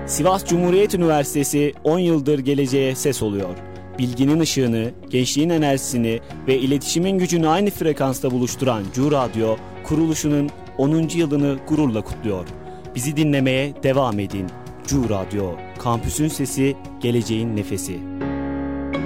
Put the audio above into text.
Sivas Cumhuriyet Üniversitesi 10 yıldır geleceğe ses oluyor. Bilginin ışığını, gençliğin enerjisini ve iletişimin gücünü aynı frekansta buluşturan Cu Radyo, kuruluşunun 10. yılını gururla kutluyor. Bizi dinlemeye devam edin. Cu Radyo, kampüsün sesi, geleceğin nefesi.